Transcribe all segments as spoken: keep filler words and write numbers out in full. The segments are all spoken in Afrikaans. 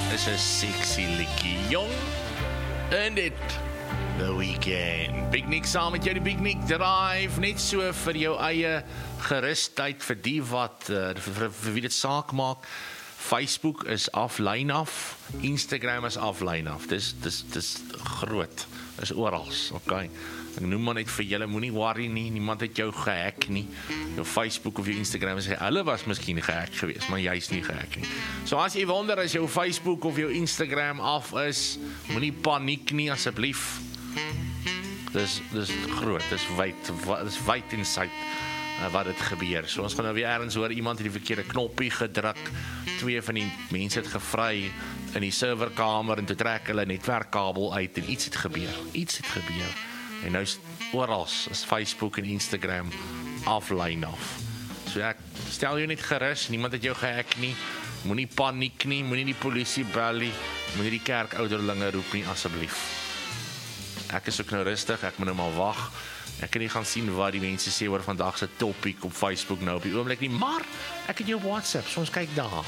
is 'n sexy liedjie, jong. En dit The Weeknd. Big Nick saam met jou, die Big Nick Drive, net so vir jou eie gerustheid, vir die wat, uh, vir, vir, vir wie dit saak maak. Facebook is aflyn af, Instagram is aflyn af, dis, dis, dis groot, dis orals, okay. Ek noem maar net vir julle, moenie worry nie, niemand het jou gehack nie. Jou Facebook of jou Instagram is, hulle was miskien gehack geweest, maar jy is nie gehack nie. So as jy wonder as jou Facebook of jou Instagram af is, moenie paniek nie asseblief. Dis dis groot, dis wyd, dis wyd en suid uh, wat dit gebeur. So ons gaan nou weer ergens hoor, iemand het die verkeerde knoppie gedruk, twee van die mense het gevry in die serverkamer en toe trek hulle netwerkkabel uit en iets het gebeur, iets het gebeur. En nou is oral is Facebook en Instagram aflyn af. So ek stel jou net gerus, niemand het jou gehack nie, moenie paniek nie, moenie die polisie bel nie, moenie die kerkouderlinge roep nie asseblief. Ek is ook nou rustig, ek moet nou maar wag. Ek kan nie gaan sien wat die mense sê oor vandag se topic op Facebook nou op die oomblik nie, maar ek het jou op WhatsApp, so ons kyk daar.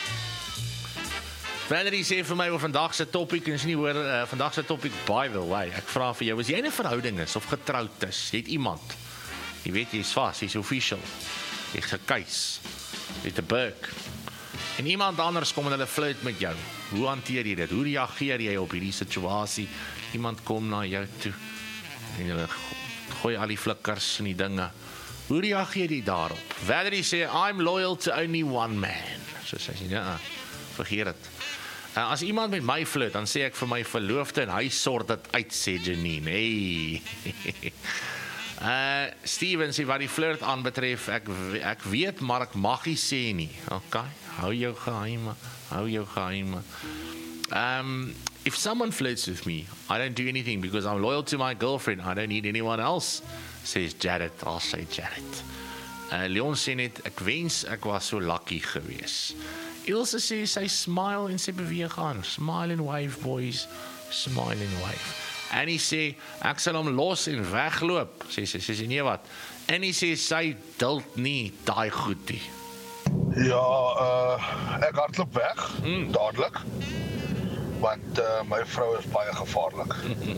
Valerie sê vir my oor vandag se topic, en is nie hoor, uh, vandag se topic, by the way, ek vra vir jou, as jy in 'n verhouding is, of getroud is, jy het iemand, jy weet, jy is vast, jy is official, jy het gekuis, jy het 'n burk, en iemand anders kom en hulle flirt met jou, hoe hanteer jy dit, hoe reageer jy op hierdie situasie, iemand kom na jou toe, en hulle gooi al die flikkers en die dinge, hoe reageer jy daarop? Valerie sê, I'm loyal to only one man, so sê jy, ja, vergeet het. Uh, as iemand met my flirt, dan sê ek vir my verloofde en hy sort dit uit, sê Janine. Hey. uh, Steven sê wat die flirt aanbetref, ek, ek weet, maar ek mag nie sê nie. Okay, hou jou geheime, hou jou geheime. Um, if someone flirts with me, I don't do anything because I'm loyal to my girlfriend. I don't need anyone else, says Jared. I'll say Jared. Uh, Leon sê net, ek wens ek was so lucky gewees. Ilse sê, sy smile en sy beweeg aan. Smile and wave, boys. Smile and wave. Annie sê, ek sal hom los en wegloop. Sê sy, sê sy, nee wat. Annie sê, sy dult nie daai goed nie. Ja, uh, ek hardloop weg, mm. dadelik. Want uh, my vrou is baie gevaarlik.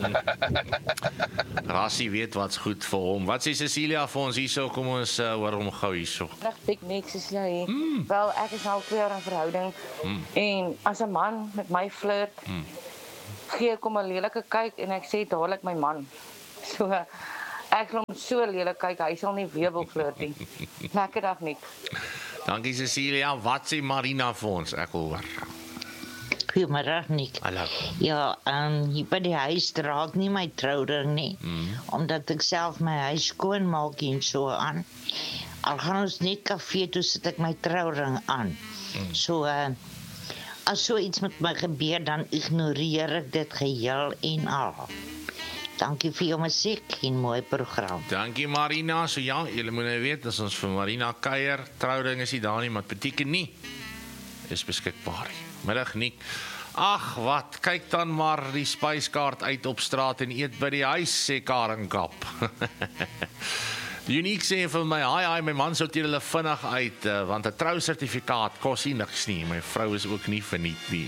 Rassie weet wat's goed vir hom. Wat sê Cecilia vir ons hierso? Kom ons uh, hoor hom gou hierso. Reg big niks is jy. Mm. Wel, ek is al twee jaar in verhouding mm. en as 'n man met my flirt, mm. gee ek hom 'n lelike kyk en ek sê dadelik my man. So ek sal hom so lelik kyk, hy sal nie weer wil flirt nie. Lekker dag Nick. Dankie Cecilia. Wat sê Marina vir ons? Ek wil hoor. Goeiemiddag, Nick. Hallo. Ja, um, hier by die huis dra ek nie my trouring nie, mm. omdat ek self my huis skoon maak en so aan. Al gaan ons net kafee toe, sit ek my trouring aan. Mm. So, uh, as so iets met my gebeur, dan ignoreer ek dit geheel en al. Dankie vir jou musiek en mooi program. Dankie Marina. So ja, julle moet nou weet, as ons vir Marina kuier, trouring is nie daar nie, maar het beteken nie, is beskikbaar. Middag Nick. Ag wat, kyk dan maar die spyskaart uit op straat en eet by die huis, sê Karen Kap. Unique sê vir my, hi hi, my man sorteer hulle vinnig uit, uh, want 'n trousertifikaat kos nie niks nie, my vrou is ook nie verniet nie.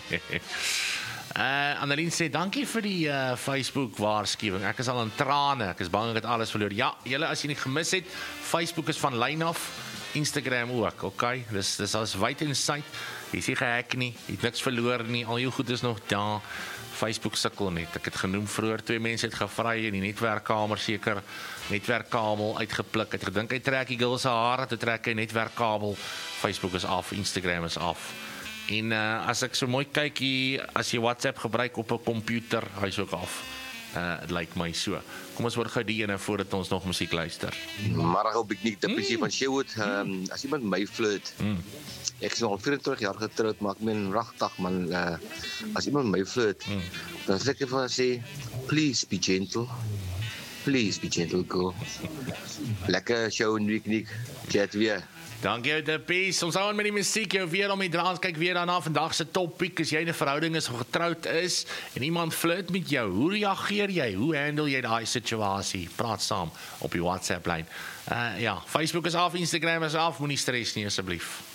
Uh, Annelien sê, dankie vir die uh, Facebook waarskuwing, ek is al in trane, ek is bang ek het alles verloor. Ja, julle as jy nie gemis het, Facebook is van lyn af, Instagram ook, okay, dis, dis as wyd en suid, jy is nie gehack nie, jy het niks verloor nie, al jou goed is nog daar, Facebook sukkel net, ek het genoem vroeër, twee mense het gevry in die netwerkkamer seker, netwerkkabel uitgepluk, het gedink hy trek die girl se hare, toe trek hy netwerkkabel, Facebook is af, Instagram is af, en uh, as ek so mooi kyk hier, as jy WhatsApp gebruik op 'n komputer, hy is ook af, uh, het lyk my so, kom ons hoor gou die ene voordat ons nog musiek luister. Maar ek hoop ek nie, die prinsip van Sherwood, um, as iemand my flirt, mm. ek is al vyf-en-twintig jaar getrouwd, maar ek ben ragtig man, uh, as iemand my flirt, mm. dan sê ek van sê, please be gentle, please be gentle girl. Lekker show en week Nick, chat weer. Dankie jou de peace, ons hou aan met die musiek, jou weer om die draans, kyk weer daarna, vandag se topic, as jy in 'n verhouding is of getrouwd is, en iemand flirt met jou, hoe reageer jy, hoe handle jy daai situasie, praat saam op die WhatsApp lyn. Uh, ja, Facebook is af, Instagram is af, moenie stres nie asseblief.